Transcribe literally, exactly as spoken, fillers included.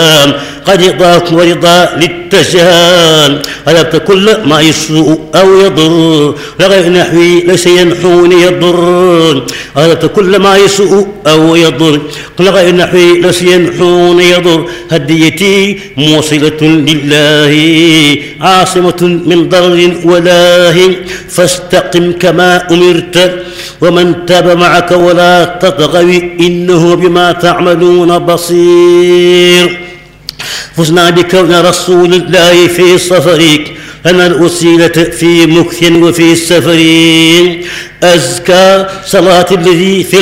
قد رضاك ورضا للتجهام غلبت كل ما يسوء أو يضر لغير نحوي ليس ينحوني يضر غلبت كل ما يسوء أو يضر لغير نحوي ليس ينحوني يضر هديتي موصلة لله عاصمة من ضرر ولاه فاستقم كما أمرت ومن تاب معك ولا تطغوا إنه بما تعملون بصير. فزنا بكون رسول الله في صفرك لنا الوسيلة في مكث وفي سفر أزكى صلاة الذي في